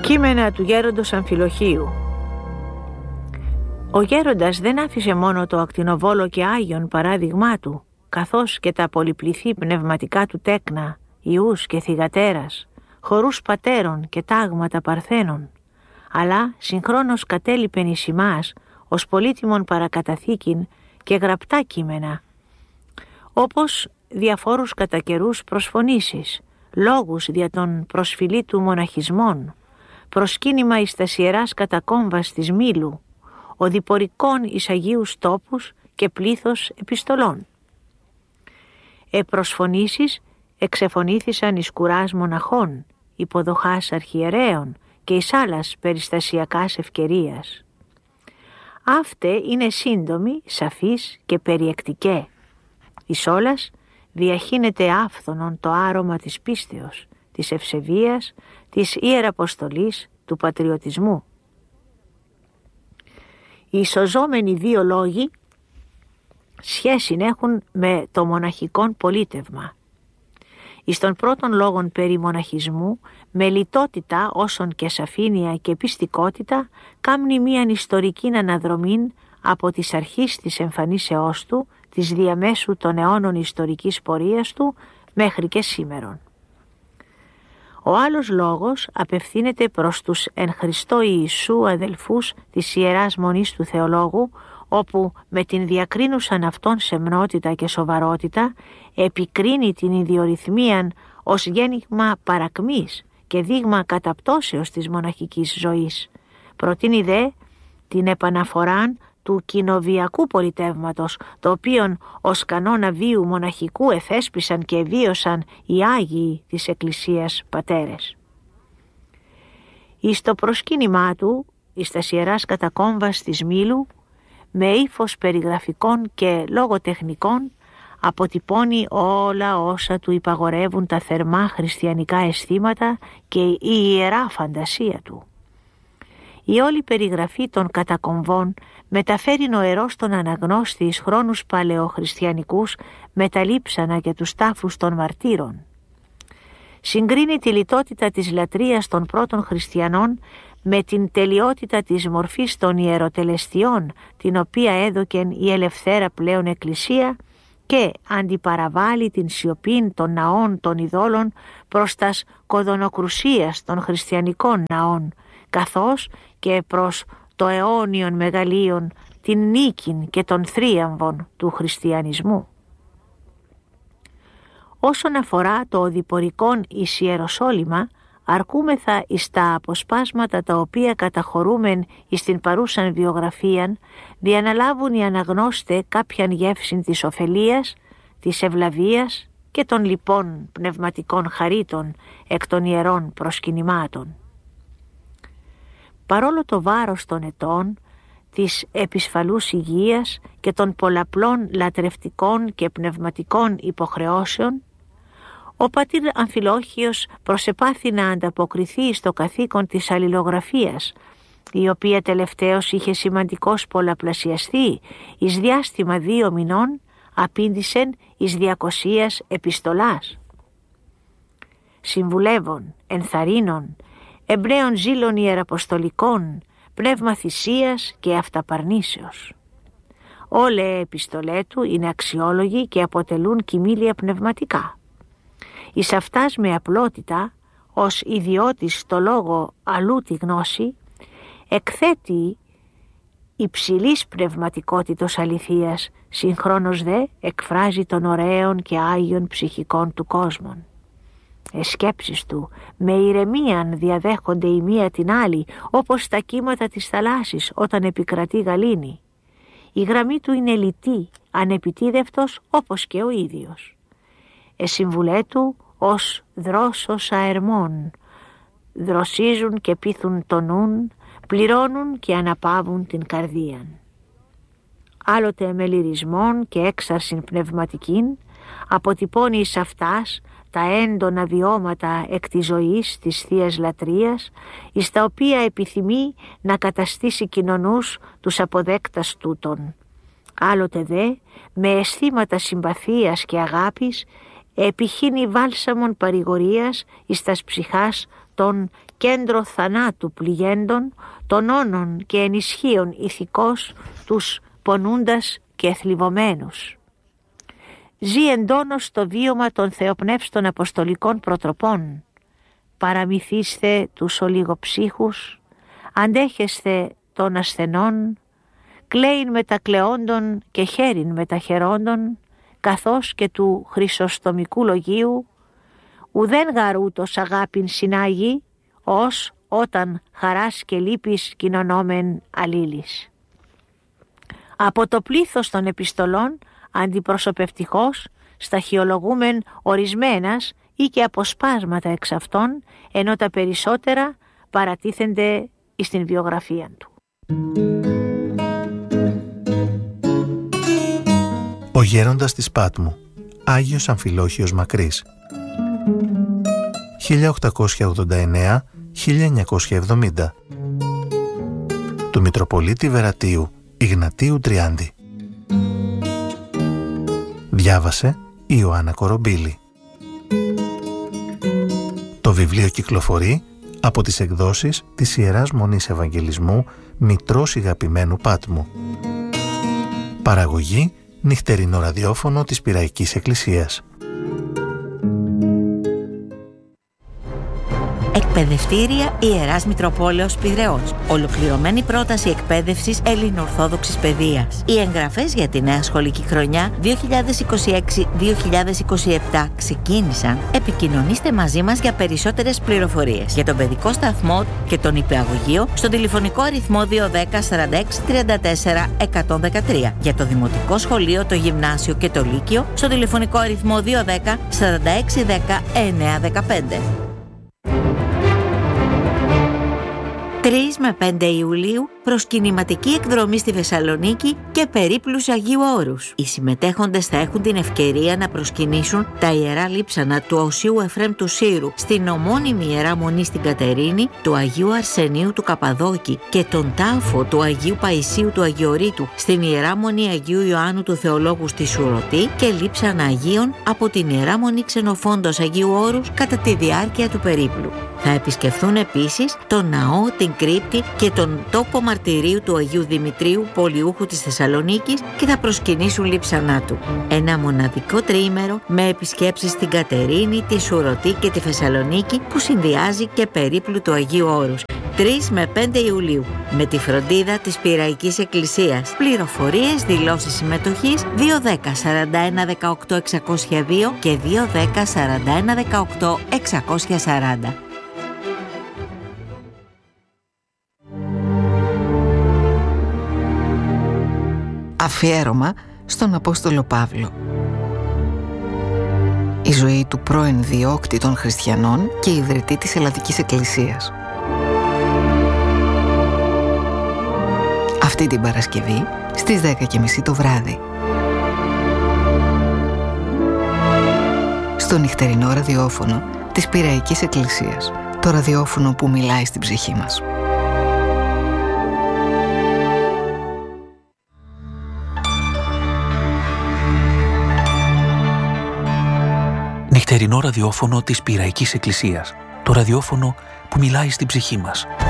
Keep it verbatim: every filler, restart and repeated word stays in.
Κείμενα του γέροντος Αμφιλοχείου. Ο γέροντας δεν άφησε μόνο το ακτινοβόλο και Άγιον παράδειγμά του, καθώς και τα πολυπληθή πνευματικά του τέκνα, ιούς και θυγατέρας, χορούς πατέρων και τάγματα παρθένων, αλλά συγχρόνως κατέλειπεν εις ημάς ως πολύτιμον παρακαταθήκην και γραπτά κείμενα, όπως διαφόρους κατά καιρούς προσφωνήσεις, λόγους δια των προσφυλίτου μοναχισμών, προσκύνημα εις τας ιεράς κατακόμβας της Μήλου, οδηπορικών εις Αγίους τόπους και πλήθος επιστολών. Επροσφωνήσεις εξεφωνήθησαν εις κουράς μοναχών, υποδοχάς αρχιερέων και εις άλλας περιστασιακάς ευκαιρίας. Αύτε είναι σύντομοι, σαφείς και περιεκτικέ. Εις όλας διαχύνεται άφθονον το άρωμα της πίστεως, της ευσεβίας, της ιεραποστολής, του πατριωτισμού. Οι ισοζόμενοι δύο λόγοι σχέση έχουν με το μοναχικόν πολίτευμα. Εις των πρώτων λόγων περί μοναχισμού, με λιτότητα όσων και σαφήνεια και πιστικότητα, κάμνει μίαν ιστορικήν αναδρομήν από της αρχής της εμφανίσεώς του, της διαμέσου των αιώνων ιστορικής πορείας του, μέχρι και σήμερον. Ο άλλος λόγος απευθύνεται προς τους εν Χριστώ Ιησού αδελφούς της Ιεράς Μονής του Θεολόγου, όπου με την διακρίνουσαν αυτόν σεμνότητα και σοβαρότητα επικρίνει την ιδιορυθμίαν ως γέννημα παρακμής και δείγμα καταπτώσεως της μοναχικής ζωής. Προτείνει δε την επαναφοράν του κοινοβιακού πολιτεύματος, το οποίον ως κανόνα βίου μοναχικού εθέσπισαν και βίωσαν οι Άγιοι της Εκκλησίας πατέρες. Εις το προσκύνημά του, εις τας ιεράς κατακόμβας της Μήλου, με ύφος περιγραφικών και λογοτεχνικών, αποτυπώνει όλα όσα του υπαγορεύουν τα θερμά χριστιανικά αισθήματα και η ιερά φαντασία του. Η όλη περιγραφή των κατακομβών μεταφέρει νοερός τον αναγνώστη εις χρόνους παλαιοχριστιανικούς με τα λείψανα και τους τάφους των μαρτύρων. Συγκρίνει τη λιτότητα της λατρείας των πρώτων χριστιανών με την τελειότητα της μορφής των ιεροτελεστιών, την οποία έδωκεν η ελευθέρα πλέον Εκκλησία, και αντιπαραβάλλει την σιωπήν των ναών των ειδόλων προς τας κοδωνοκρουσίας των χριστιανικών ναών, καθώς και προς το αιώνιον μεγαλείον την νίκην και των θρίαμβων του χριστιανισμού. Όσον αφορά το οδηπορικόν εις Ιεροσόλυμα, αρκούμεθα εις τα αποσπάσματα τα οποία καταχωρούμεν εις την παρούσαν βιογραφίαν, διαναλάβουν οι αναγνώστε κάποιαν γεύσιν της ωφελίας, της ευλαβίας και των λοιπών πνευματικών χαρίτων εκ των ιερών προσκυνημάτων. Παρόλο το βάρος των ετών, της επισφαλούς υγείας και των πολλαπλών λατρευτικών και πνευματικών υποχρεώσεων, ο πατήρ Αμφιλόχιος προσεπάθη να ανταποκριθεί στο καθήκον της αλληλογραφίας, η οποία τελευταίως είχε σημαντικώς πολλαπλασιαστεί εις διάστημα δύο μηνών, απήντησεν εις διακοσίας επιστολάς. Συμβουλεύων, ενθαρρύνων, εμπραίων ζήλων ιεραποστολικών, πνεύμα θυσίας και αυταπαρνήσεως. Όλε επιστολέ του είναι αξιόλογοι και αποτελούν κοιμήλια πνευματικά. Εις αυτάς με απλότητα, ως ιδιώτης στο λόγο αλλού τη γνώση, εκθέτει υψηλής πνευματικότητος αληθείας, συγχρόνως δε εκφράζει των ωραίων και άγιων ψυχικών του κόσμων. Εσκέψεις του με ηρεμίαν διαδέχονται η μία την άλλη, όπως τα κύματα της θαλάσσης όταν επικρατεί γαλήνη. Η γραμμή του είναι λιτή, ανεπιτίδευτος όπως και ο ίδιος. Εσυμβουλέ του ως δρόσος αερμών, δροσίζουν και πείθουν το νουν, πληρώνουν και αναπαύουν την καρδίαν. Άλλοτε με λυρισμόν και έξαρσιν πνευματικήν, αποτυπώνει εις αυτάς τα έντονα βιώματα εκ της ζωής της Θείας Λατρείας, εις τα οποία επιθυμεί να καταστήσει κοινωνούς τους αποδέκτας τούτων. Άλλοτε δε, με αισθήματα συμπαθίας και αγάπης, επιχύνει βάλσαμον παρηγορίας εις τας ψυχάς τον κέντρο θανάτου πληγέντων, των όνων και ενισχύων ηθικός τους πονούντας και θλιβωμένους. Ζει εντόνως το βίωμα των θεοπνεύστων αποστολικών προτροπών. Παραμυθίστε τους ολιγοψύχους, αντέχεστε των ασθενών, κλαίειν μετακλαιόντων και χαίριν μεταχαιρόντων, καθώς και του χρυσοστομικού λογίου, ουδέν γαρούτος αγάπην συνάγει, ως όταν χαράς και λύπης κοινωνόμεν αλλήλεις. Από το πλήθος των επιστολών αντιπροσωπευτικώς σταχυολογούμεν ορισμένας ή και αποσπάσματα εξ αυτών, ενώ τα περισσότερα παρατίθενται στην βιογραφία του. Ο γέροντας της Πάτμου, Άγιος Αμφιλόχιος Μακρύς, χίλια οκτακόσια ογδόντα εννέα με χίλια εννιακόσια εβδομήντα, του Μητροπολίτη Βερατίου Ιγνατίου Τριάντη. Διάβασε η Ιωάννα Κορομπίλη. Το βιβλίο κυκλοφορεί από τις εκδόσεις της Ιεράς Μονής Ευαγγελισμού Μητρός Ηγαπημένου Πάτμου. Παραγωγή νυχτερινό ραδιόφωνο της Πειραϊκής Εκκλησίας. Εκπαιδευτήρια Ιεράς Μητροπόλεως Πειραιώς. Ολοκληρωμένη πρόταση εκπαίδευσης ελληνοορθόδοξης παιδείας. Οι εγγραφές για τη νέα σχολική χρονιά δύο χιλιάδες είκοσι έξι δύο χιλιάδες είκοσι επτά ξεκίνησαν. Επικοινωνήστε μαζί μας για περισσότερες πληροφορίες για τον παιδικό σταθμό και τον υπηαγωγείο στον τηλεφωνικό αριθμό δύο ένα μηδέν σαράντα έξι τριάντα τέσσερα εκατόν δεκατρία. Για το δημοτικό σχολείο, το γυμνάσιο και το λύκειο στον τηλεφωνικό αριθμό δύο ένα μηδέν σαράντα έξι δέκα εννέα δεκαπέντε. τρεις με πέντε Ιουλίου προσκυνηματική εκδρομή στη Θεσσαλονίκη και περίπλους Αγίου Όρους. Οι συμμετέχοντες θα έχουν την ευκαιρία να προσκυνήσουν τα ιερά λείψανα του Οσίου Εφραίμ του Σύρου στην ομώνυμη Ιερά Μονή στην Κατερίνη, του Αγίου Αρσενίου του Καπαδόκη και τον τάφο του Αγίου Παϊσίου του Αγιορείτου στην Ιερά Μονή Αγίου Ιωάννου του Θεολόγου στη Σουρωτή και λείψανα Αγίων από την Ιερά Μονή Ξενοφόντος Αγίου Όρους κατά τη διάρκεια του περίπλου. Θα επισκεφθούν επίσης τον ναό, την κρύπτη και τον τόπο μαρτυρίου του Αγίου Δημητρίου, πολιούχου της Θεσσαλονίκης, και θα προσκυνήσουν λείψανά του. Ένα μοναδικό τριήμερο με επισκέψεις στην Κατερίνη, τη Σουρωτή και τη Θεσσαλονίκη που συνδυάζει και περίπλου του Αγίου Όρους. τρεις με πέντε Ιουλίου με τη φροντίδα της Πειραϊκής Εκκλησίας. Πληροφορίες, δηλώσεις συμμετοχής δύο ένα μηδέν σαράντα ένα δεκαοκτώ εξακόσια δύο και δύο ένα μηδέν σαράντα ένα δεκαοκτώ εξακόσια σαράντα. Αφιέρωμα στον Απόστολο Παύλο. Η ζωή του πρώην διώκτη των χριστιανών και ιδρυτή της Ελλαδικής Εκκλησίας. Αυτή την Παρασκευή στις δέκα και μισή το βράδυ. Στο νυχτερινό ραδιόφωνο της Πειραϊκής Εκκλησίας. Το ραδιόφωνο που μιλάει στην ψυχή μας. Νυχτερινό ραδιόφωνο της Πειραϊκής Εκκλησίας. Το ραδιόφωνο που μιλάει στην ψυχή μας.